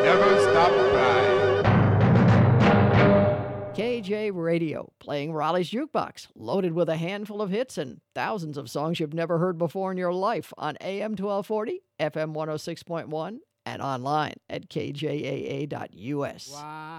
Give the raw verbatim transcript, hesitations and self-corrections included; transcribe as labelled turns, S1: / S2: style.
S1: never stop crying.
S2: K J Radio, playing Raleigh's Jukebox, loaded with a handful of hits and thousands of songs you've never heard before in your life on A M twelve forty, F M one oh six point one, and online at K J A A dot U S.
S3: Wow.